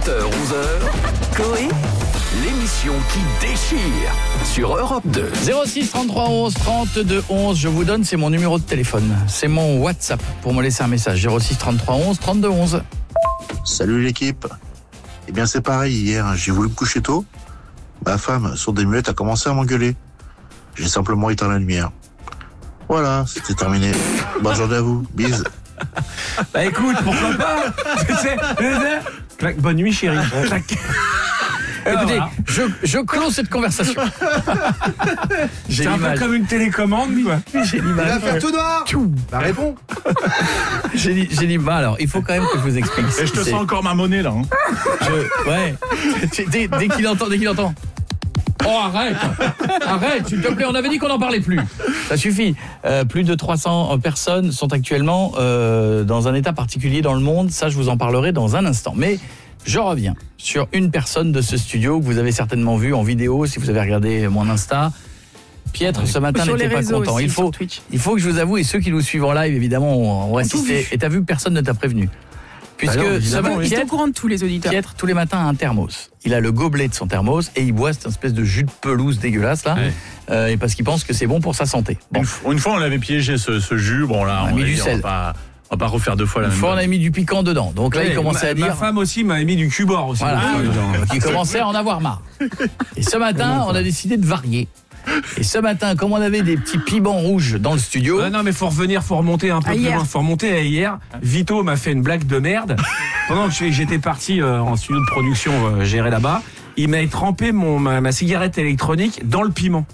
7h-11h, Coé, l'émission qui déchire sur Europe 2. 06 33 11 32 11, je vous donne, c'est mon numéro de téléphone. C'est mon WhatsApp pour me laisser un message. 06 33 11 32 11. Salut l'équipe. Eh bien c'est pareil, hier j'ai voulu me coucher tôt. Ma femme, sur des muettes, a commencé à m'engueuler. J'ai simplement éteint la lumière. Voilà, c'était terminé. Bonne journée à vous, bisous. Bah écoute, pourquoi pas. Clac, bonne nuit chérie. Clac. Écoutez, voilà. je clôt cette conversation. J'ai C'est un peu l'image. comme une télécommande, quoi. J'ai l'image. L'affaire tout noir. Bah réponds. J'ai l'image. Alors, il faut quand même que je vous explique. Et je te sens encore ma monnaie là. Ouais. Dès qu'il entend. Oh, arrête, s'il te plaît, on avait dit qu'on n'en parlait plus. Ça suffit. Plus de 300 personnes sont actuellement dans un état particulier dans le monde. Ça, je vous en parlerai dans un instant. Mais je reviens sur une personne de ce studio que vous avez certainement vu en vidéo, si vous avez regardé mon Insta. Piètre, ce matin, sur n'était les pas réseaux content. aussi, Il faut que je vous avoue, et ceux qui nous suivent en live, évidemment, ont assisté. Et t'as vu, personne ne t'a prévenu. Puisque ce matin, Ils sont au courant de tous les auditeurs. Piètre, tous les matins, a un thermos. Il a le gobelet de son thermos et il boit cette espèce de jus de pelouse dégueulasse là, et parce qu'il pense que c'est bon pour sa santé. Bon. Une fois on l'avait piégé ce jus, bon là On a mis du sel. On va pas refaire deux fois la Une même fois, on chose. a mis du piquant dedans. Donc là, il commençait à Ma dire. femme aussi m'a mis du cubord aussi. Voilà. dedans. Il commençait à en avoir marre. Et ce matin, on a décidé de varier. Et ce matin, comme on avait des petits piments rouges dans le studio. Non mais faut remonter un peu plus loin. Faut remonter à hier. Vito m'a fait une blague de merde. Pendant que j'étais parti en studio de production gérer là-bas, il m'a trempé ma cigarette électronique dans le piment.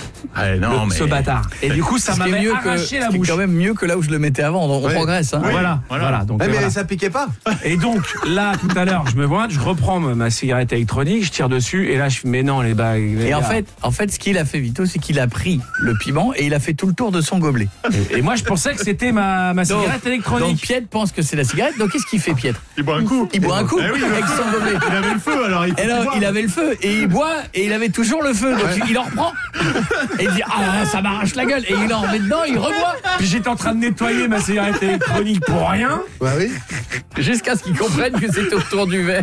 Ce bâtard. Et du coup, ça Ce qui est m'avait mieux arraché la C'est bouche. quand même mieux que là où je le mettais avant. Donc on progresse. Hein. Voilà. Donc, Mais voilà. ça piquait pas. Et donc là, tout à l'heure, je me vois, je reprends ma cigarette électronique, je tire dessus, et là, je fais mais non les bagues. Et en fait, ce qu'il a fait Vito, c'est qu'il a pris le piment et il a fait tout le tour de son gobelet. Et moi, je pensais que c'était ma cigarette électronique. Donc Piètre pense que c'est la cigarette. Donc qu'est-ce qu'il fait Piètre ? Il boit un coup. Il boit un coup Eh oui, avec son gobelet. Il avait le feu alors. Il avait le feu et il boit et il avait toujours le feu. Donc il en reprend et il dit ah ça m'arrache la gueule et il en remet dedans, il reboit. Puis j'étais en train de nettoyer ma cigarette électronique pour rien. Bah oui. Jusqu'à ce qu'ils comprennent que c'est autour du verre.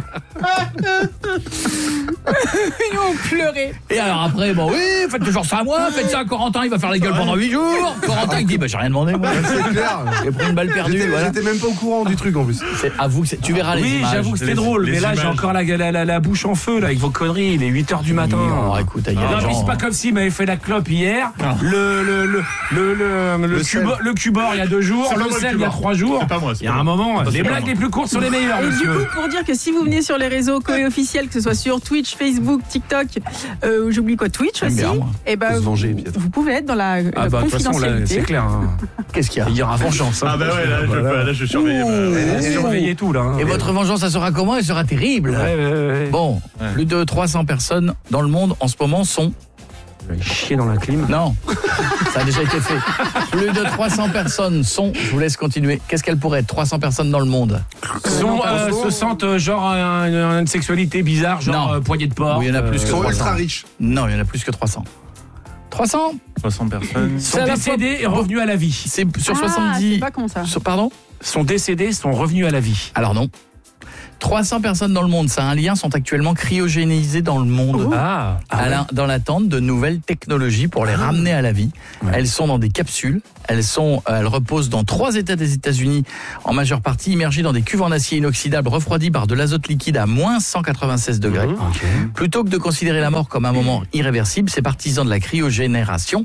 Ils ont pleuré. Et alors après, bon oui, faites toujours ça à moi, faites ça à Corentin, il va faire la gueule pendant 8 jours. Corentin il dit bah j'ai rien demandé moi. C'est clair. J'ai pris une balle perdue. Voilà. J'étais même pas au courant du truc en plus. Avoue que tu verras les Oui, images. j'avoue que c'était drôle, mais là j'ai encore la bouche en feu là avec vos conneries, il est 8h du matin. Oh, écoute, il y a Non, des mais gens- c'est pas comme s'il m'avait fait la clope hier, le cubord il y a 2 jours, C'est pas le moi le sel il y a cubord. 3 jours. C'est pas moi, c'est Il y a pas un moi. moment, C'est les pas blagues moi. les plus courtes sont les meilleures. Et du monsieur. coup, pour dire que si vous venez sur les réseaux Coé officiels, que ce soit sur Twitch, Facebook, TikTok, j'oublie quoi, Twitch J'aime aussi, bien, moi. et ben Faut se venger, Piètre. vous pouvez être dans la Ah bah de toute façon là confidentialité. c'est clair. Hein. Qu'est-ce qu'il y a Il y aura vengeance. Hein. Ah bah ouais, là je surveille. Surveillez tout là. Hein. Et votre vengeance, ça sera comment ? Elle sera terrible. Ouais. Bon, plus de 300 personnes dans le monde en ce moment sont... Je vais chier dans la clim. Non, ça a déjà été fait. Plus de 300 personnes sont... Je vous laisse continuer. Qu'est-ce qu'elles pourraient être ? 300 personnes dans le monde. Se sentent genre une sexualité bizarre, genre Non. poignée de porc. Oui, il y en a plus que Ils sont 300. ultra riches. Non, il y en a plus que 300. 300 60 personnes. Sont décédés et revenus à la vie. C'est sur Ah, 70... c'est pas con ça. Pardon ? Sont décédés, sont revenus à la vie. Alors non. 300 personnes dans le monde, ça a un lien, sont actuellement cryogénisées dans le monde. Ah, Dans l'attente de nouvelles technologies pour les ramener à la vie. Ouais. Elles sont dans des capsules. Elles reposent dans 3 États des États-Unis, en majeure partie immergées dans des cuves en acier inoxydable refroidies par de l'azote liquide à moins 196 degrés. Plutôt que de considérer la mort comme un moment irréversible, ces partisans de la cryogénération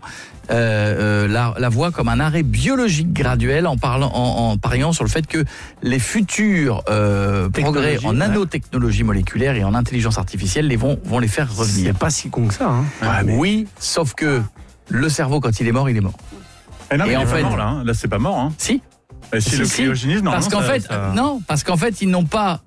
la voient comme un arrêt biologique graduel en pariant sur le fait que les futurs progrès en nanotechnologie moléculaire et en intelligence artificielle vont les faire revenir. c'est pas si con que ça. Hein. Oui, sauf que le cerveau, quand il est mort, il est mort. Eh non, mais Et il en est pas fait- mort là. Là c'est pas mort. Hein. Si. Et si le cryogénisme, parce qu'en fait, parce qu'en fait, ils n'ont pas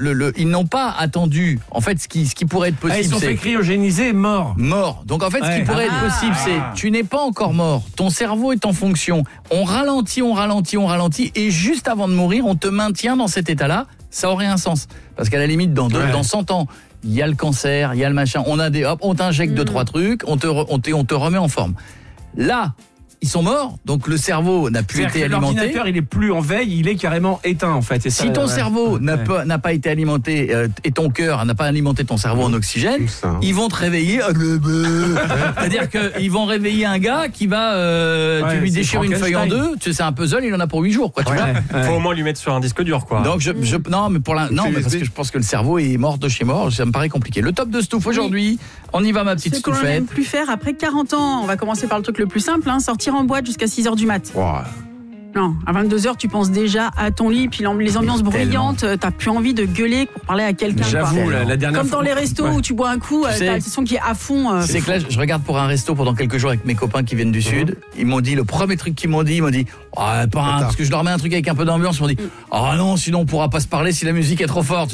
attendu. En fait, ce qui pourrait être possible, Ils sont c'est fait cryogéniser, morts. mort. Donc en fait, ce qui pourrait être possible, c'est tu n'es pas encore mort. Ton cerveau est en fonction. On ralentit, et juste avant de mourir, on te maintient dans cet état-là. Ça aurait un sens, parce qu'à la limite, dans 100 ans, il y a le cancer, il y a le machin. On t'injecte 2-3 trucs, on te remet en forme. Là, ils sont morts, donc le cerveau n'a plus été alimenté. L'ordinateur, il est plus en veille, il est carrément éteint en fait. Si ton cerveau n'a pas été alimenté et ton cœur n'a pas alimenté ton cerveau en oxygène, ils vont te réveiller. C'est-à-dire qu'ils vont réveiller un gars qui va, tu lui déchires une feuille en deux, c'est un puzzle, il en a pour 8 jours, quoi. Tu vois. Faut au moins lui mettre sur un disque dur, quoi. Donc non, mais parce que je pense que le cerveau est mort de chez mort, ça me paraît compliqué. Le top de Stouff aujourd'hui, on y va, ma petite Stouffette. Ce qu'on n'aime plus faire après 40 ans, on va commencer par le truc le plus simple, sortir en boîte jusqu'à 6h du mat. Wow. Non, à 22h, tu penses déjà à ton lit, puis les ambiances bruyantes, t'as plus envie de gueuler pour parler à quelqu'un. J'avoue, la dernière Comme fois. dans les restos où tu bois un coup, t'as le son qui est à fond. C'est que là, je regarde pour un resto pendant quelques jours avec mes copains qui viennent du Sud. Ils m'ont dit, le premier truc qu'ils m'ont dit, parce que je leur mets un truc avec un peu d'ambiance, ils m'ont dit, non, sinon on pourra pas se parler si la musique est trop forte.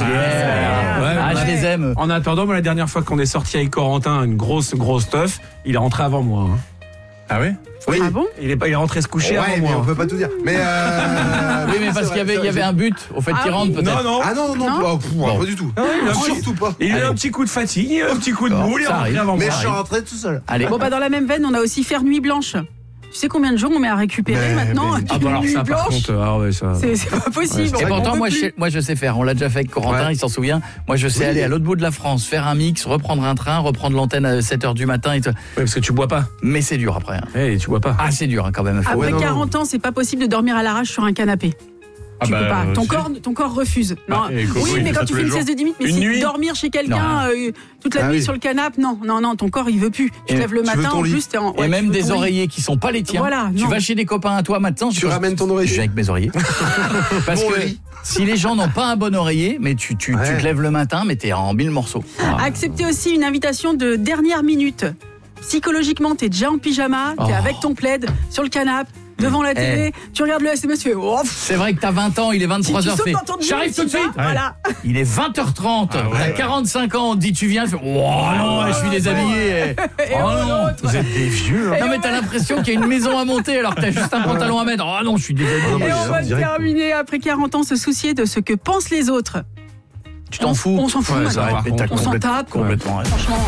Je les aime. En attendant, moi, la dernière fois qu'on est sorti avec Corentin, une grosse teuf, il est rentré avant moi. Ah oui? Oui. Ah bon? Il est rentré se coucher avant mais moi. on peut pas tout dire. Mais oui, mais parce qu'il y avait un but au fait qu'il rentre, peut-être. Non. Ah non, pas du tout. Surtout pas. Il a eu un petit coup de fatigue, un petit coup de boule, il est rentré avant moi. Mais je suis rentré tout seul. Allez. Bon, dans la même veine, on a aussi faire nuit blanche. Tu sais combien de jours on met à récupérer maintenant? Alors Nuit ça, par blanche, contre, ça. c'est pas possible. Et pourtant, On peut plus. moi, je sais faire. On l'a déjà fait avec Corentin, il s'en souvient. Moi, je sais aller à l'autre bout de la France, faire un mix, reprendre un train, reprendre l'antenne à 7h du matin. Oui, parce que tu bois pas. Mais c'est dur après. Tu bois pas. Ah, c'est dur quand même. Après 40 ans, c'est pas possible de dormir à l'arrache sur un canapé. Tu peux pas. Ton corps refuse. Non. Oui, mais quand tu fais une sieste de 10 minutes, mais si dormir chez quelqu'un toute la nuit sur le canapé, non, ton corps il veut plus. Tu te lèves le matin en plus, t'es en. Et même des oreillers qui sont pas les tiens. Voilà, tu vas chez des copains à toi maintenant. Tu ramènes ton oreiller. Je vais avec mes oreillers. Parce que si les gens n'ont pas un bon oreiller, mais tu te lèves le matin, mais t'es en 1000 morceaux. Acceptez aussi une invitation de dernière minute. Psychologiquement, t'es déjà en pyjama, t'es avec ton plaid sur le canapé. Devant la télé, tu regardes le SMS, tu fais c'est vrai que t'as 20 ans, il est 23h. J'arrive tout de suite. Voilà. Il est 20h30. T'as 45 ans, on te dit tu viens, non, je suis déshabillé. Non, vous êtes des vieux. Non mais t'as l'impression qu'il y a une maison à monter alors que t'as juste un pantalon à mettre. Oh non, je suis déshabillé. Et on va terminer après 40 ans, se soucier de ce que pensent les autres. Tu t'en fous? On s'en fout. On s'en tape. Complètement. Franchement.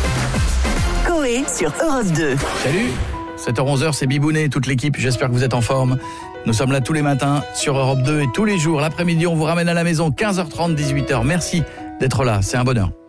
Coé sur Europe 2. Salut. 7h-11h, c'est Bibounet, toute l'équipe, j'espère que vous êtes en forme. Nous sommes là tous les matins sur Europe 2 et tous les jours. L'après-midi, on vous ramène à la maison, 15h30, 18h. Merci d'être là, c'est un bonheur.